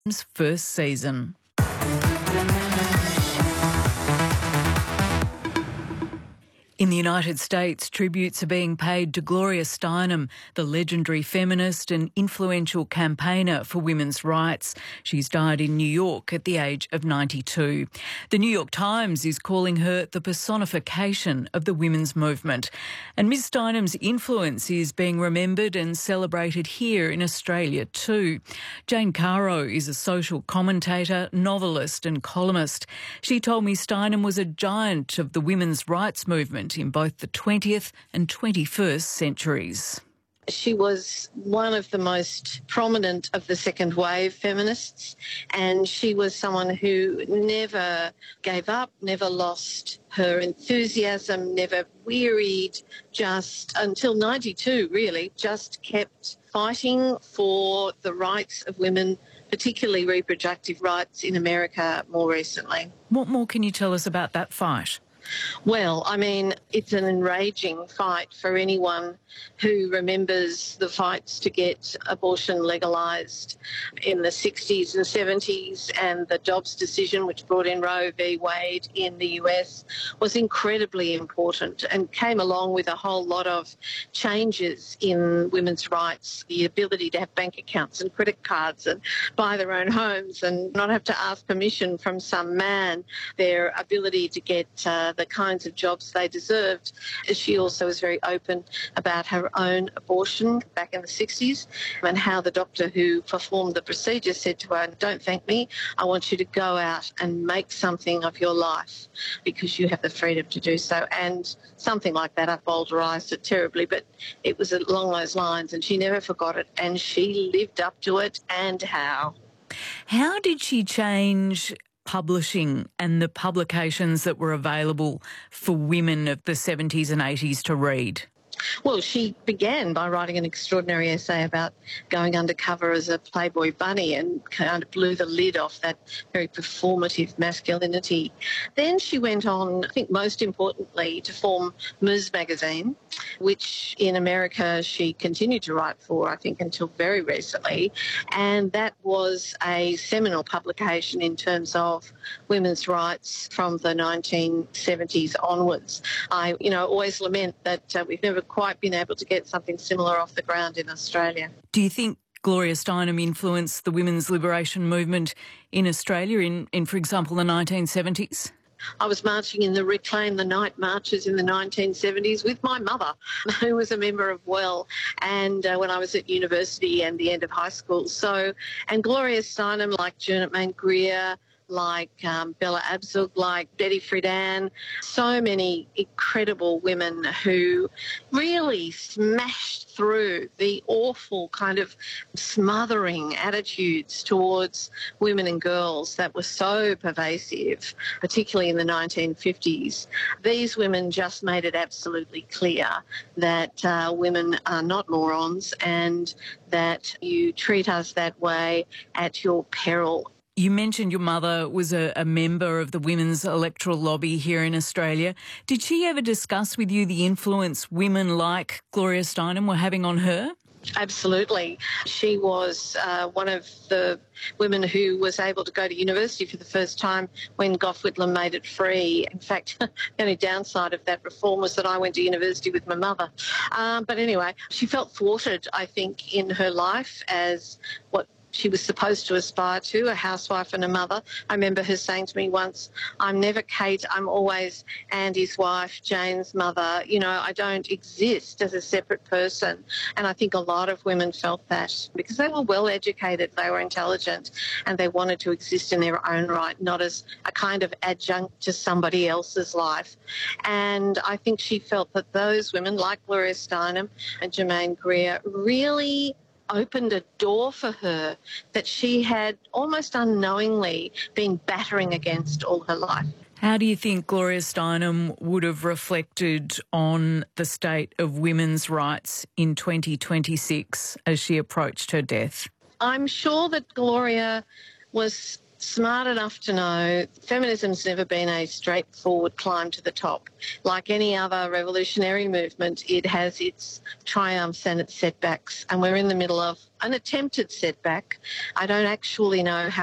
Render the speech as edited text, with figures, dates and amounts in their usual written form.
first season. In the United States, tributes are being paid to Gloria Steinem, the legendary feminist and influential campaigner for women's rights. She's died in New York at the age of 92. The New York Times is calling her the personification of the women's movement. And Ms Steinem's influence is being remembered and celebrated here in Australia too. Jane Caro is a social commentator, novelist and columnist. She told me Steinem was a giant of the women's rights movement in both the 20th and 21st centuries. She was one of the most prominent of the second wave feminists, and she was someone who never gave up, never lost her enthusiasm, never wearied, just until 92 really, just kept fighting for the rights of women, particularly reproductive rights in America more recently. What more can you tell us about that fight? Well, I mean, it's an enraging fight for anyone who remembers the fights to get abortion legalised in the 60s and 70s, and the Dobbs decision, which brought in Roe v. Wade in the US, was incredibly important and came along with a whole lot of changes in women's rights, the ability to have bank accounts and credit cards and buy their own homes and not have to ask permission from some man, their ability to get the kinds of jobs they deserved. She also was very open about her own abortion back in the 60s and how the doctor who performed the procedure said to her, "Don't thank me, I want you to go out and make something of your life because you have the freedom to do so." And something like that, I vulgarised it terribly, but it was along those lines, and she never forgot it, and she lived up to it. And how? How did she change publishing and the publications that were available for women of the 70s and 80s to read? Well, she began by writing an extraordinary essay about going undercover as a Playboy bunny and kind of blew the lid off that very performative masculinity. Then she went on, I think most importantly, to form Ms. magazine, which in America she continued to write for, I think, until very recently. And that was a seminal publication in terms of women's rights from the 1970s onwards. I, always lament that we've never quite been able to get something similar off the ground in Australia. Do you think Gloria Steinem influenced the women's liberation movement in Australia in for example, the 1970s? I was marching in the Reclaim the Night marches in the 1970s with my mother, who was a member of WELL, and when I was at university and the end of high school. And Gloria Steinem, like Janet Greer, like Bella Abzug, like Betty Friedan, so many incredible women who really smashed through the awful kind of smothering attitudes towards women and girls that were so pervasive, particularly in the 1950s. These women just made it absolutely clear that women are not morons and that you treat us that way at your peril. You mentioned your mother was a member of the women's electoral lobby here in Australia. Did she ever discuss with you the influence women like Gloria Steinem were having on her? Absolutely. She was one of the women who was able to go to university for the first time when Gough Whitlam made it free. In fact, the only downside of that reform was that I went to university with my mother. But anyway, she felt thwarted, I think, in her life as what she was supposed to aspire to, a housewife and a mother. I remember her saying to me once, "I'm never Kate, I'm always Andy's wife, Jane's mother. I don't exist as a separate person." And I think a lot of women felt that because they were well educated, they were intelligent, and they wanted to exist in their own right, not as a kind of adjunct to somebody else's life. And I think she felt that those women, like Gloria Steinem and Germaine Greer, really opened a door for her that she had almost unknowingly been battering against all her life. How do you think Gloria Steinem would have reflected on the state of women's rights in 2026 as she approached her death? I'm sure that Gloria was smart enough to know feminism's never been a straightforward climb to the top. Like any other revolutionary movement, it has its triumphs and its setbacks, and we're in the middle of an attempted setback. I don't actually know how